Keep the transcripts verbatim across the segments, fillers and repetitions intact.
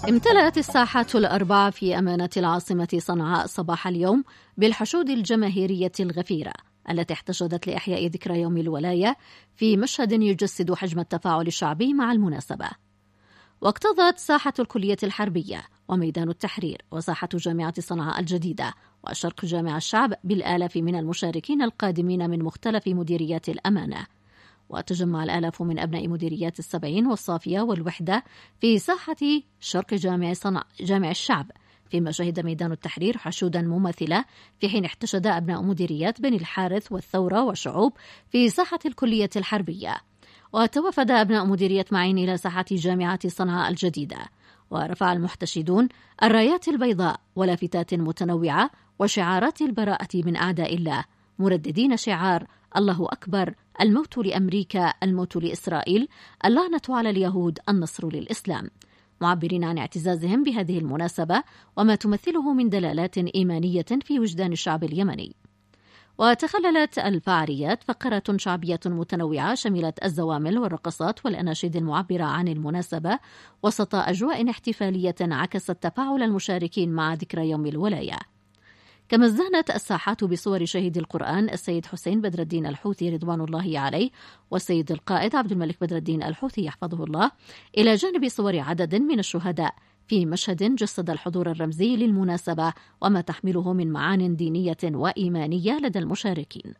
امتلأت الساحات الأربع في أمانة العاصمة صنعاء صباح اليوم بالحشود الجماهيرية الغفيرة التي احتشدت لإحياء ذكرى يوم الولاية في مشهد يجسد حجم التفاعل الشعبي مع المناسبة. واكتظت ساحة الكلية الحربية وميدان التحرير وساحة جامعة صنعاء الجديدة وشرق جامع الشعب بالآلاف من المشاركين القادمين من مختلف مديريات الأمانة. وتجمع الآلاف من أبناء مديريات السبعين والصافية والوحدة في ساحة شرق جامع صنع جامع الشعب، فيما شهد ميدان التحرير حشودا مماثلة، في حين احتشد أبناء مديريات بني الحارث والثورة والشعوب في ساحة الكلية الحربية. وتوافد أبناء مديرية معين إلى ساحة جامعة صنعاء الجديدة، ورفع المحتشدون الرايات البيضاء ولافتات متنوعة وشعارات البراءة من أعداء الله، مرددين شعار الله أكبر، الموت لأمريكا، الموت لإسرائيل، اللعنة على اليهود، النصر للإسلام، معبرين عن اعتزازهم بهذه المناسبة وما تمثله من دلالات إيمانية في وجدان الشعب اليمني. وتخللت الفعاليات فقرة شعبية متنوعة شملت الزوامل والرقصات والأناشيد المعبرة عن المناسبة وسط أجواء احتفالية عكست تفاعل المشاركين مع ذكرى يوم الولاية. كما ازدهنت الساحات بصور شهيد القرآن السيد حسين بدر الدين الحوثي رضوان الله عليه والسيد القائد عبد الملك بدر الدين الحوثي يحفظه الله، إلى جانب صور عدد من الشهداء، في مشهد جسد الحضور الرمزي للمناسبة وما تحمله من معان دينية وإيمانية لدى المشاركين.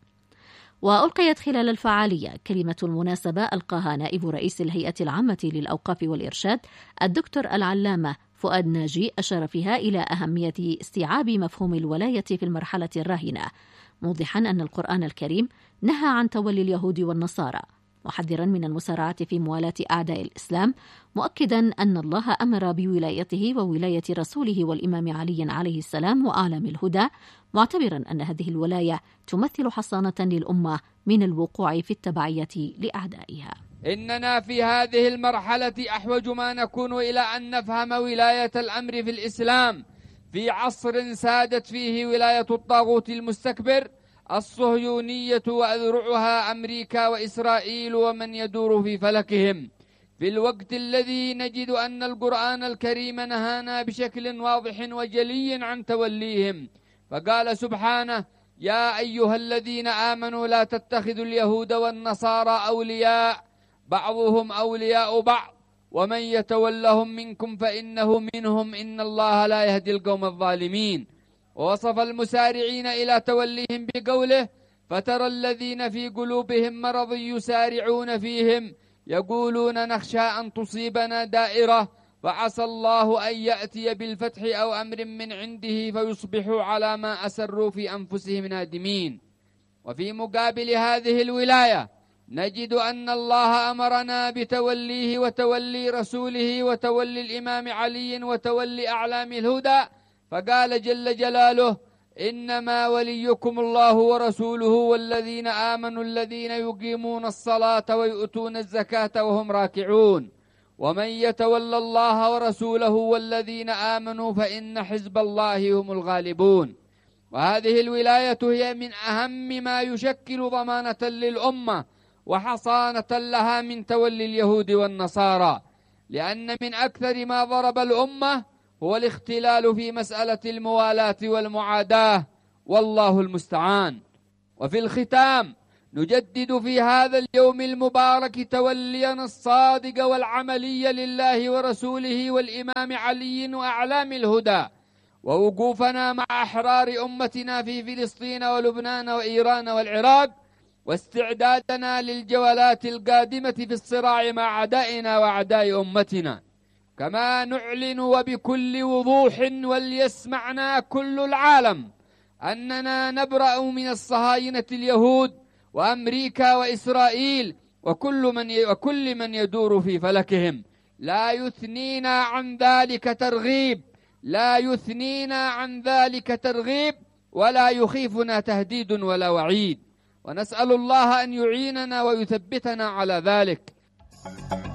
وألقيت خلال الفعالية كلمة المناسبة ألقاها نائب رئيس الهيئة العامة للأوقاف والإرشاد الدكتور العلامة فؤاد ناجي، أشار فيها إلى أهمية استيعاب مفهوم الولاية في المرحلة الراهنة، موضحا أن القرآن الكريم نهى عن تولي اليهود والنصارى، محذرا من المسارعة في موالاة أعداء الإسلام، مؤكدا أن الله أمر بولايته وولاية رسوله والإمام علي عليه السلام وأعلام الهدى، معتبرا أن هذه الولاية تمثل حصانة للأمة من الوقوع في التبعية لأعدائها. إننا في هذه المرحلة أحوج ما نكون إلى أن نفهم ولاية الأمر في الإسلام في عصر سادت فيه ولاية الطاغوت المستكبر الصهيونية وأذرعها أمريكا وإسرائيل ومن يدور في فلكهم، في الوقت الذي نجد أن القرآن الكريم نهانا بشكل واضح وجلي عن توليهم، فقال سبحانه: يا أيها الذين آمنوا لا تتخذوا اليهود والنصارى أولياء بعضهم أولياء بعض ومن يتولهم منكم فإنه منهم إن الله لا يهدي القوم الظالمين. ووصف المسارعين إلى توليهم بقوله: فترى الذين في قلوبهم مرض يسارعون فيهم يقولون نخشى أن تصيبنا دائرة فعسى الله أن يأتي بالفتح أو أمر من عنده فيصبحوا على ما أسروا في أنفسهم نادمين. وفي مقابل هذه الولاية نجد أن الله أمرنا بتوليه وتولي رسوله وتولي الإمام علي وتولي أعلام الهدى، فقال جل جلاله: إنما وليكم الله ورسوله والذين آمنوا الذين يقيمون الصلاة ويؤتون الزكاة وهم راكعون ومن يتولى الله ورسوله والذين آمنوا فإن حزب الله هم الغالبون. وهذه الولاية هي من أهم ما يشكل ضمانة للأمة وحصانة لها من تولي اليهود والنصارى، لأن من أكثر ما ضرب الأمة هو الاختلال في مسألة الموالاة والمعاداة، والله المستعان. وفي الختام نجدد في هذا اليوم المبارك تولينا الصادق والعملي لله ورسوله والإمام علي وأعلام الهدى، ووقوفنا مع أحرار أمتنا في فلسطين ولبنان وإيران والعراق، واستعدادنا للجولات القادمة في الصراع مع أعدائنا وأعداء أمتنا. كما نعلن وبكل وضوح وليسمعنا كل العالم أننا نبرأ من الصهاينة اليهود وأمريكا وإسرائيل وكل من وكل من يدور في فلكهم، لا يثنينا عن ذلك ترغيب لا يثنينا عن ذلك ترغيب ولا يخيفنا تهديد ولا وعيد، ونسأل الله أن يعيننا ويثبتنا على ذلك.